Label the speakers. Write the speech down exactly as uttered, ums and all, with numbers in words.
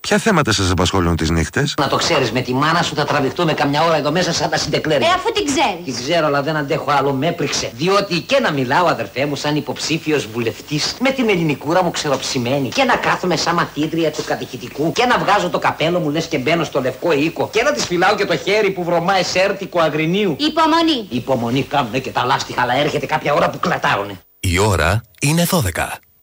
Speaker 1: Ποια θέματα σας απασχολούν τις νύχτες?
Speaker 2: Να το ξέρεις, με τη μάνα σου θα τραβηχτούμε καμιά ώρα εδώ μέσα σαν τα συντεκλέρια.
Speaker 3: Ε, αφού την ξέρεις.
Speaker 2: Την ξέρω, αλλά δεν αντέχω άλλο, με έπριξε. Διότι και να μιλάω, αδερφέ μου, σαν υποψήφιος βουλευτής, με την ελληνικούρα μου ξεροψημένη, και να κάθομαι σαν μαθήτρια του κατηχητικού, και να βγάζω το καπέλο μου λες και μπαίνω στο λευκό οίκο, και να της φυλάω και το χέρι που βρωμάει σέρτικο αγρινίου.
Speaker 3: Υπομονή.
Speaker 2: Υπομονή κάνουνε και τα λάστιχα, αλλά έρχεται κάποια ώρα που κλατάρουνε.
Speaker 4: Η ώρα είναι δώδεκα.